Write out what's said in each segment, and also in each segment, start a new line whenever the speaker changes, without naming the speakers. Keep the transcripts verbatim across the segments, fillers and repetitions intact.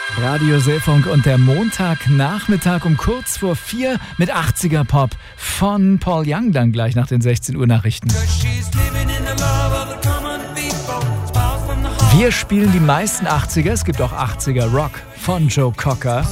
Radio Seefunk und der Montagnachmittag um kurz vor vier mit achtziger Pop von Paul Young, dann gleich nach den sechzehn Uhr Nachrichten. Wir spielen die meisten achtziger, es gibt auch achtziger Rock von Joe Cocker.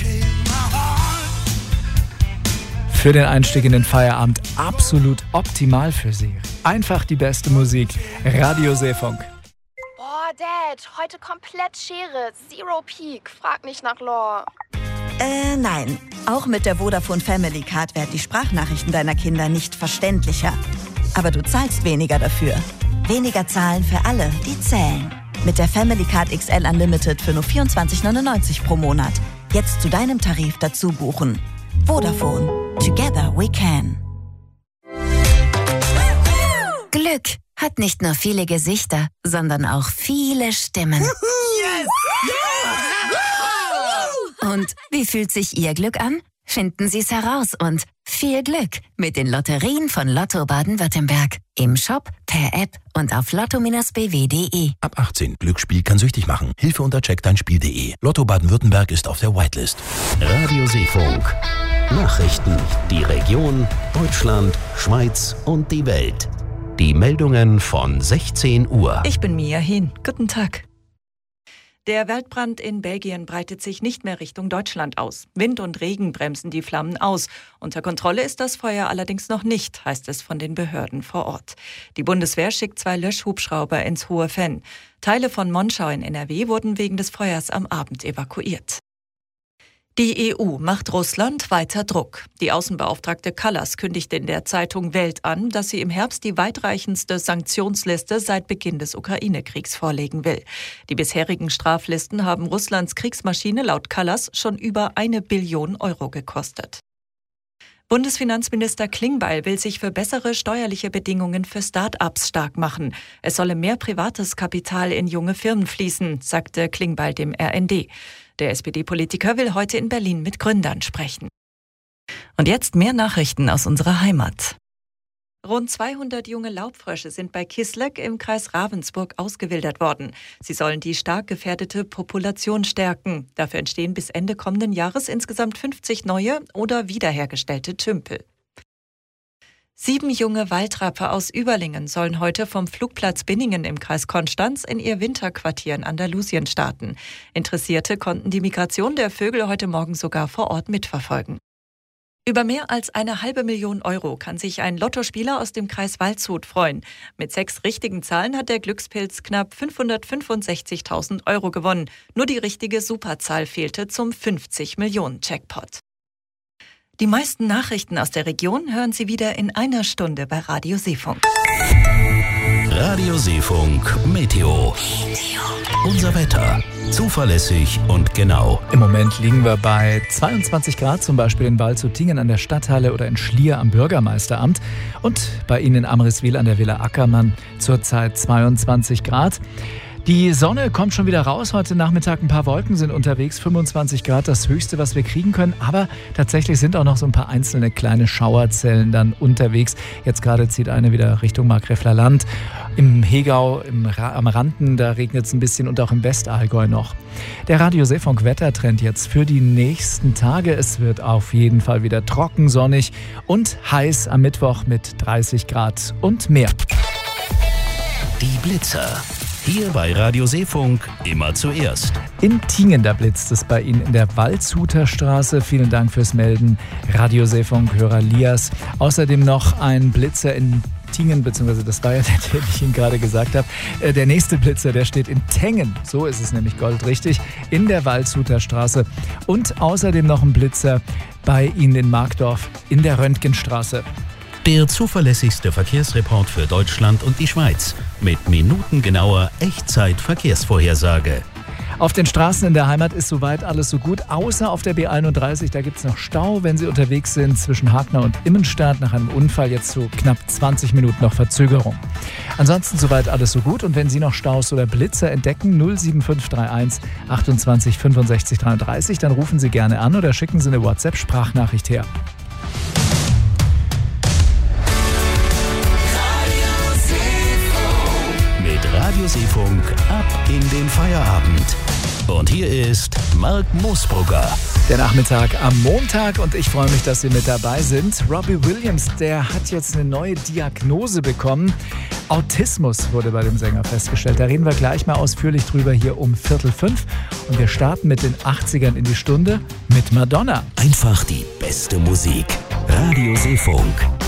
Für den Einstieg in den Feierabend absolut optimal für Sie. Einfach die beste Musik. Radio Seefunk.
Boah, Dad, heute komplett Schere. Zero Peak. Frag nicht nach Lore.
Äh, nein. Auch mit der Vodafone Family Card werden die Sprachnachrichten deiner Kinder nicht verständlicher. Aber du zahlst weniger dafür. Weniger zahlen für alle, die zählen. Mit der Family Card X L Unlimited für nur vierundzwanzig neunundneunzig pro Monat. Jetzt zu deinem Tarif dazu buchen. Vodafone. Together we can.
Glück hat nicht nur viele Gesichter, sondern auch viele Stimmen.
Yes!
Und wie fühlt sich Ihr Glück an? Finden Sie es heraus und viel Glück mit den Lotterien von Lotto Baden-Württemberg. Im Shop, per App und auf lotto Bindestrich b w punkt d e.
Ab achtzehn. Glücksspiel kann süchtig machen. Hilfe unter check dein spiel punkt d e. Lotto Baden-Württemberg ist auf der Whitelist.
Radio Seefunk. Nachrichten. Die Region, Deutschland, Schweiz und die Welt. Die Meldungen von sechzehn Uhr.
Ich bin Mia Hin. Guten Tag. Der Waldbrand in Belgien breitet sich nicht mehr Richtung Deutschland aus. Wind und Regen bremsen die Flammen aus. Unter Kontrolle ist das Feuer allerdings noch nicht, heißt es von den Behörden vor Ort. Die Bundeswehr schickt zwei Löschhubschrauber ins Hohe Venn. Teile von Monschau in N R W wurden wegen des Feuers am Abend evakuiert. Die E U macht Russland weiter Druck. Die Außenbeauftragte Kallas kündigte in der Zeitung Welt an, dass sie im Herbst die weitreichendste Sanktionsliste seit Beginn des Ukraine-Kriegs vorlegen will. Die bisherigen Straflisten haben Russlands Kriegsmaschine laut Kallas schon über eine Billion Euro gekostet. Bundesfinanzminister Klingbeil will sich für bessere steuerliche Bedingungen für Start-ups stark machen. Es solle mehr privates Kapital in junge Firmen fließen, sagte Klingbeil dem R N D. Der S P D-Politiker will heute in Berlin mit Gründern sprechen. Und jetzt mehr Nachrichten aus unserer Heimat. Rund zweihundert junge Laubfrösche sind bei Kisleck im Kreis Ravensburg ausgewildert worden. Sie sollen die stark gefährdete Population stärken. Dafür entstehen bis Ende kommenden Jahres insgesamt fünfzig neue oder wiederhergestellte Tümpel. Sieben junge Waldrappe aus Überlingen sollen heute vom Flugplatz Binningen im Kreis Konstanz in ihr Winterquartier in Andalusien starten. Interessierte konnten die Migration der Vögel heute Morgen sogar vor Ort mitverfolgen. Über mehr als eine halbe Million Euro kann sich ein Lottospieler aus dem Kreis Waldshut freuen. Mit sechs richtigen Zahlen hat der Glückspilz knapp fünfhundertfünfundsechzigtausend Euro gewonnen. Nur die richtige Superzahl fehlte zum fünfzig Millionen Jackpot. Die meisten Nachrichten aus der Region hören Sie wieder in einer Stunde bei Radio Seefunk.
Radio Seefunk Meteo. Unser Wetter. Zuverlässig und genau.
Im Moment liegen wir bei zweiundzwanzig Grad, zum Beispiel in Waldshut-Tiengen an der Stadthalle oder in Schlier am Bürgermeisteramt. Und bei Ihnen in Amriswil an der Villa Ackermann zurzeit zweiundzwanzig Grad. Die Sonne kommt schon wieder raus. Heute Nachmittag ein paar Wolken sind unterwegs. fünfundzwanzig Grad, das Höchste, was wir kriegen können. Aber tatsächlich sind auch noch so ein paar einzelne kleine Schauerzellen dann unterwegs. Jetzt gerade zieht eine wieder Richtung Markgräfler Land. Im Hegau, im Ra- am Randen, da regnet es ein bisschen und auch im Westallgäu noch. Der Radio Seefunk Wettertrend jetzt für die nächsten Tage. Es wird auf jeden Fall wieder trocken, sonnig und heiß am Mittwoch mit dreißig Grad und mehr.
Die Blitzer. Hier bei Radio Seefunk immer zuerst.
In Tiengen, da blitzt es bei Ihnen in der Waldshuter Straße. Vielen Dank fürs Melden, Radio Seefunk-Hörer Lias. Außerdem noch ein Blitzer in Tiengen, beziehungsweise das war ja der, den ich Ihnen gerade gesagt habe. Äh, der nächste Blitzer, der steht in Tengen, so ist es nämlich goldrichtig, in der Waldshuter Straße. Und außerdem noch ein Blitzer bei Ihnen in Markdorf in der Röntgenstraße.
Der zuverlässigste Verkehrsreport für Deutschland und die Schweiz mit minutengenauer Echtzeit-Verkehrsvorhersage.
Auf den Straßen in der Heimat ist soweit alles so gut, außer auf der B einunddreißig. Da gibt es noch Stau, wenn Sie unterwegs sind zwischen Hagner und Immenstadt. Nach einem Unfall jetzt so knapp zwanzig Minuten noch Verzögerung. Ansonsten soweit alles so gut. Und wenn Sie noch Staus oder Blitzer entdecken, null sieben fünf drei eins achtundzwanzig fünfundsechzig dreiunddreißig, dann rufen Sie gerne an oder schicken Sie eine WhatsApp-Sprachnachricht her.
Radio Seefunk ab in den Feierabend. Und hier ist Mark Moosbrugger.
Der Nachmittag am Montag und ich freue mich, dass Sie mit dabei sind. Robbie Williams, der hat jetzt eine neue Diagnose bekommen. Autismus wurde bei dem Sänger festgestellt. Da reden wir gleich mal ausführlich drüber hier um Viertel fünf. Und wir starten mit den achtzigern in die Stunde mit Madonna.
Einfach die beste Musik. Radio Seefunk.